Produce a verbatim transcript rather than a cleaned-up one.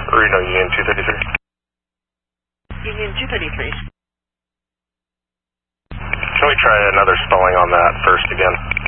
Reno Union two thirty-three. Union two thirty-three. Can we try another spelling on that first again?